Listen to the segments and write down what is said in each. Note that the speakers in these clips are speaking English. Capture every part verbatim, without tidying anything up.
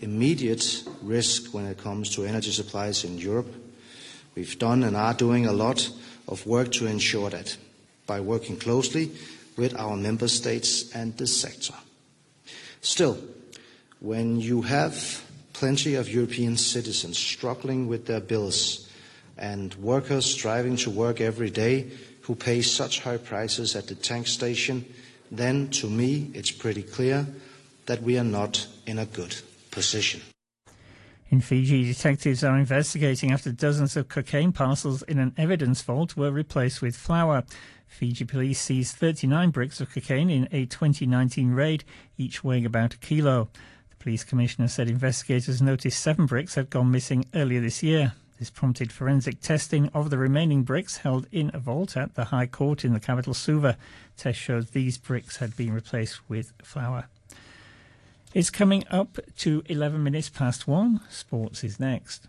immediate risk when it comes to energy supplies in Europe. We've done and are doing a lot of work to ensure that by working closely with our member states and the sector. Still, when you have plenty of European citizens struggling with their bills and workers striving to work every day who pay such high prices at the tank station, then to me it's pretty clear that we are not in a good position. In Fiji, detectives are investigating after dozens of cocaine parcels in an evidence vault were replaced with flour. Fiji police seized thirty-nine bricks of cocaine in a twenty nineteen raid, each weighing about a kilo. The police commissioner said investigators noticed seven bricks had gone missing earlier this year. This prompted forensic testing of the remaining bricks held in a vault at the High Court in the capital Suva. Tests showed these bricks had been replaced with flour. It's coming up to eleven minutes past one. Sports is next.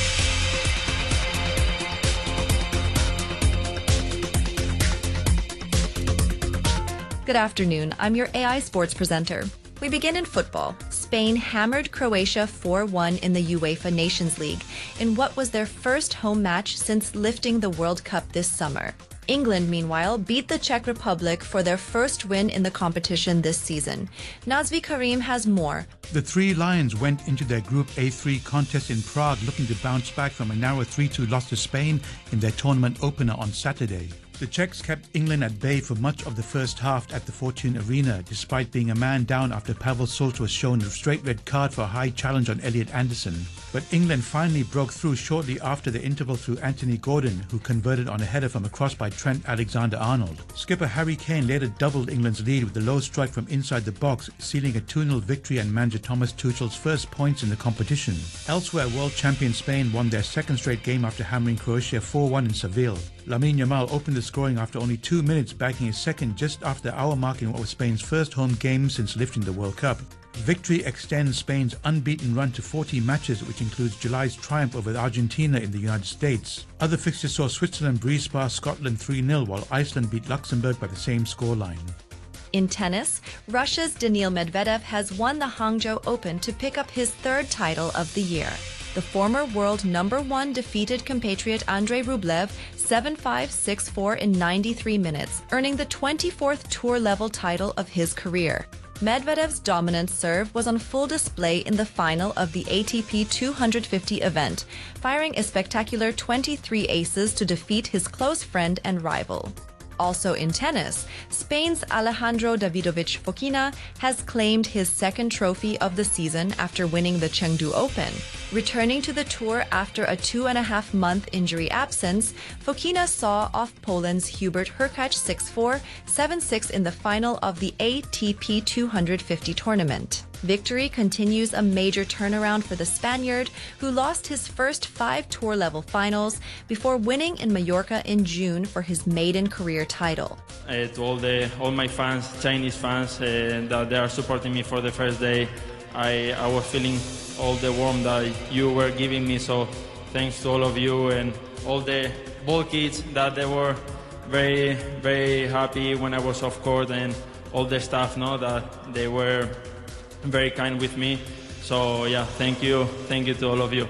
Good afternoon. I'm your A I Sports presenter. We begin in football. Spain hammered Croatia four one in the UEFA Nations League in what was their first home match since lifting the World Cup this summer. England, meanwhile, beat the Czech Republic for their first win in the competition this season. Nazvi Karim has more. The Three Lions went into their Group A three contest in Prague looking to bounce back from a narrow three two loss to Spain in their tournament opener on Saturday. The Czechs kept England at bay for much of the first half at the Fortune Arena, despite being a man down after Pavel Sulc was shown a straight red card for a high challenge on Elliot Anderson. But England finally broke through shortly after the interval through Anthony Gordon, who converted on a header from a cross by Trent Alexander-Arnold. Skipper Harry Kane later doubled England's lead with a low strike from inside the box, sealing a two nil victory and manager Thomas Tuchel's first points in the competition. Elsewhere, world champion Spain won their second straight game after hammering Croatia four one in Seville. Lamine Yamal opened the scoring after only two minutes, bagging his second just after the hour mark in what was Spain's first home game since lifting the World Cup. Victory extends Spain's unbeaten run to forty matches, which includes July's triumph over Argentina in the United States. Other fixtures saw Switzerland breeze past Scotland three nil, while Iceland beat Luxembourg by the same scoreline. In tennis, Russia's Daniil Medvedev has won the Hangzhou Open to pick up his third title of the year. The former world number one defeated compatriot Andrei Rublev seven five, six four in ninety-three minutes, earning the twenty-fourth tour-level title of his career. Medvedev's dominant serve was on full display in the final of the A T P two fifty event, firing a spectacular twenty-three aces to defeat his close friend and rival. Also in tennis, Spain's Alejandro Davidovich Fokina has claimed his second trophy of the season after winning the Chengdu Open. Returning to the tour after a two and a half month injury absence, Fokina saw off Poland's Hubert Hurkacz six four, seven six in the final of the A T P two fifty tournament. Victory continues a major turnaround for the Spaniard, who lost his first five tour-level finals before winning in Mallorca in June for his maiden career title. Uh, to all the all my fans, Chinese fans, uh, that they are supporting me for the first day, I, I was feeling all the warmth that you were giving me, so thanks to all of you and all the ball kids that they were very, very happy when I was off court, and all the staff know that they were very kind with me. So yeah, thank you. Thank you to all of you.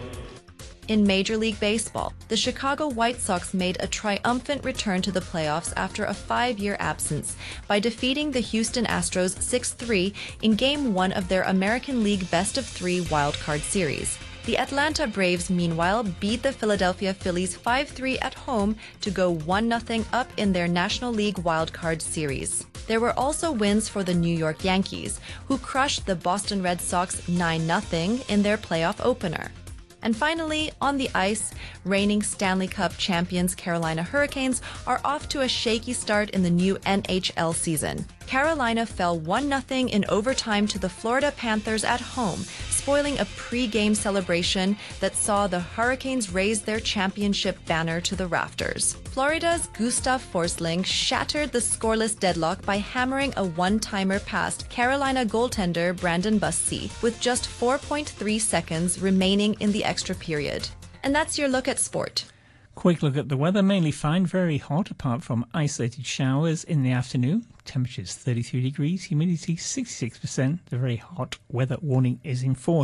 In Major League Baseball, the Chicago White Sox made a triumphant return to the playoffs after a five-year absence by defeating the Houston Astros six three in Game one of their American League Best of Three wildcard series. The Atlanta Braves, meanwhile, beat the Philadelphia Phillies five three at home to go one nothing up in their National League wildcard series. There were also wins for the New York Yankees, who crushed the Boston Red Sox nine nothing in their playoff opener. And finally, on the ice, reigning Stanley Cup champions Carolina Hurricanes are off to a shaky start in the new N H L season. Carolina fell one nothing in overtime to the Florida Panthers at home, spoiling a pre-game celebration that saw the Hurricanes raise their championship banner to the rafters. Florida's Gustav Forsling shattered the scoreless deadlock by hammering a one-timer past Carolina goaltender Brandon Bussi with just four point three seconds remaining in the extra period. And that's your look at sport. Quick look at the weather. Mainly fine, very hot, apart from isolated showers in the afternoon. Temperatures thirty-three degrees, humidity sixty-six percent. The very hot weather warning is in force.